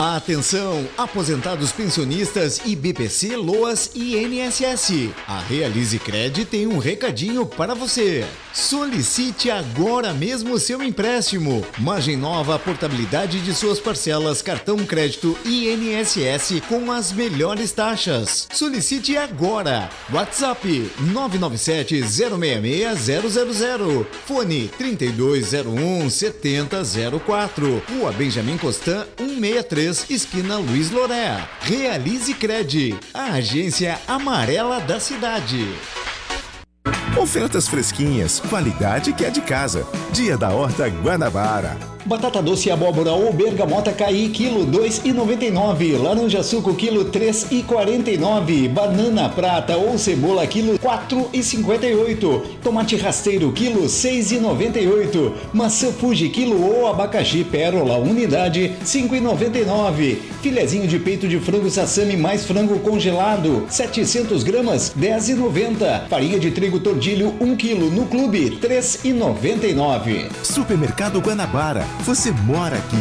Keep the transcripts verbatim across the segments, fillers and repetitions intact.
Atenção, aposentados pensionistas I B P C, LOAS e I N S S. A Realize Cred tem um recadinho para você. Solicite agora mesmo seu empréstimo. Margem nova, portabilidade de suas parcelas, cartão crédito e I N S S com as melhores taxas. Solicite agora. WhatsApp nove nove sete zero seis seis zero zero zero. Fone trinta e dois zero um setenta zero quatro. Rua Benjamin Constant cento e sessenta e três, esquina Luiz Loré. Realize Cred, a agência amarela da cidade. Ofertas fresquinhas, qualidade que é de casa. Dia da Horta Guanabara. Batata doce abóbora ou bergamota caí, quilo dois e noventa e nove. Laranja suco, quilo três e quarenta e nove. Banana prata ou cebola, quilo quatro e cinquenta e oito. Tomate rasteiro, quilo seis e noventa e oito. Maçã Fuji, quilo ou abacaxi pérola, unidade, cinco e noventa e nove. Filezinho de peito de frango sassami mais frango congelado, setecentos gramas, dez e noventa. Farinha de trigo tordilho, um quilo, no clube, três e noventa e nove. Supermercado Guanabara. Você mora aqui.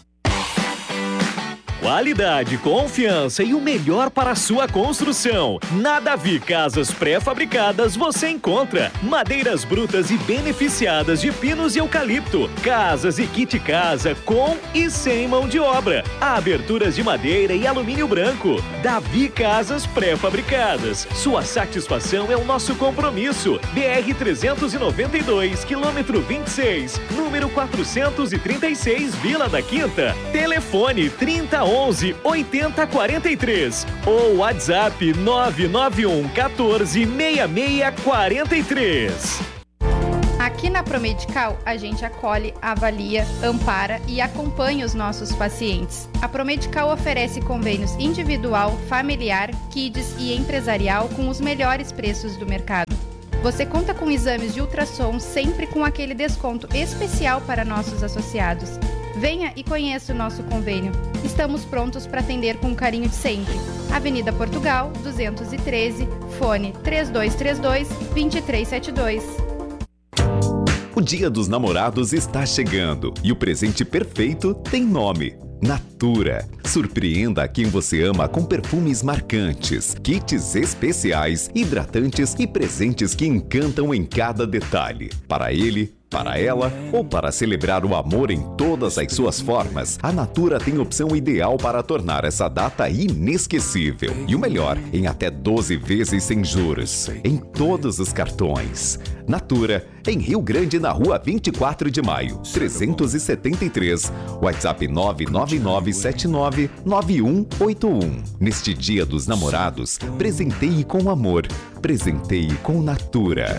Qualidade, confiança e o melhor para a sua construção. Na Davi Casas Pré-Fabricadas você encontra madeiras brutas e beneficiadas de pinos e eucalipto, casas e kit casa com e sem mão de obra, aberturas de madeira e alumínio branco. Davi Casas Pré-Fabricadas. Sua satisfação é o nosso compromisso. B R trezentos e noventa e dois, quilômetro vinte e seis, número quatrocentos e trinta e seis, Vila da Quinta. Telefone trinta onze oitenta quarenta e três ou WhatsApp nove nove um quatorze sessenta e seis quarenta e três. Aqui na Promedical, a gente acolhe, avalia, ampara e acompanha os nossos pacientes. A Promedical oferece convênios individual, familiar, kids e empresarial com os melhores preços do mercado. Você conta com exames de ultrassom sempre com aquele desconto especial para nossos associados. Venha e conheça o nosso convênio. Estamos prontos para atender com o carinho de sempre. Avenida Portugal, duzentos e treze, fone três dois três dois, dois três sete dois. O Dia dos Namorados está chegando e o presente perfeito tem nome: Natura. Surpreenda quem você ama com perfumes marcantes, kits especiais, hidratantes e presentes que encantam em cada detalhe. Para ele, para ela ou para celebrar o amor em todas as suas formas, a Natura tem opção ideal para tornar essa data inesquecível. E o melhor, em até doze vezes sem juros, em todos os cartões. Natura, em Rio Grande, na rua vinte e quatro de maio, trezentos e setenta e três, WhatsApp nove nove nove sete nove nove um oito um. Neste Dia dos Namorados, presenteie com amor, presenteie com Natura.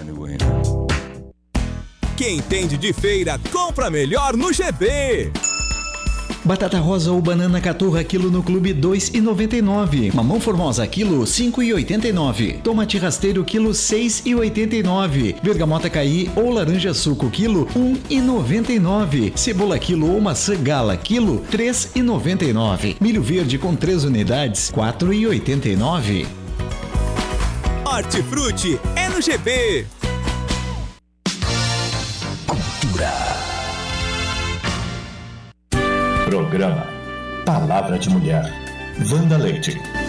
Quem entende de feira, compra melhor no G B. Batata rosa ou banana caturra, quilo no clube, dois e noventa e nove. Mamão formosa, quilo, cinco e oitenta e nove. Tomate rasteiro, quilo, seis e oitenta e nove. Bergamota caí ou laranja suco, quilo, um e noventa e nove. Cebola quilo ou maçã gala, quilo, três e noventa e nove. Milho verde com três unidades, quatro e oitenta e nove. Hortifruti é no G B. Cultura. Programa Palavra de Mulher. Wanda Leite.